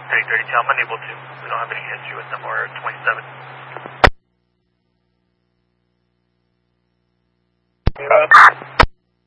3032, I'm unable to. We don't have any history with them, or 27.